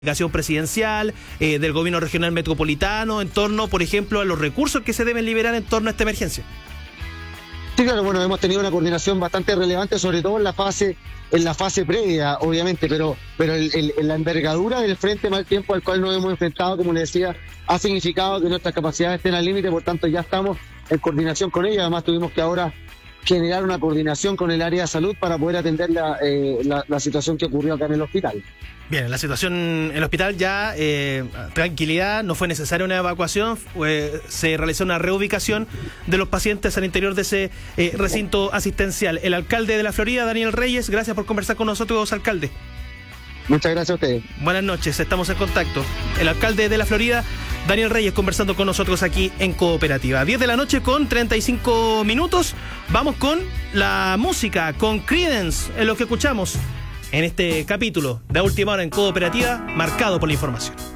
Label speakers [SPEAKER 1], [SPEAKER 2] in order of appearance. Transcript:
[SPEAKER 1] Planificación presidencial, del gobierno regional metropolitano, en torno, por ejemplo, a los recursos que se deben liberar en torno a esta emergencia.
[SPEAKER 2] Sí, claro, bueno, hemos tenido una coordinación bastante relevante, sobre todo en la fase previa, obviamente, pero la envergadura del frente mal tiempo al cual nos hemos enfrentado, como le decía, ha significado que nuestras capacidades estén al límite, por tanto ya estamos en coordinación con ella. Además tuvimos que ahora generar una coordinación con el área de salud para poder atender la situación que ocurrió acá en el hospital.
[SPEAKER 1] Bien, la situación en el hospital ya, tranquilidad, no fue necesaria una evacuación, se realizó una reubicación de los pacientes al interior de ese recinto asistencial. El alcalde de La Florida, Daniel Reyes, gracias por conversar con nosotros, alcalde.
[SPEAKER 2] Muchas gracias a ustedes.
[SPEAKER 1] Buenas noches, estamos en contacto. El alcalde de La Florida, Daniel Reyes, conversando con nosotros aquí en Cooperativa. 10 de la noche con 35 minutos. Vamos con la música, con Creedence, en lo que escuchamos en este capítulo de Última Hora en Cooperativa, marcado por la información.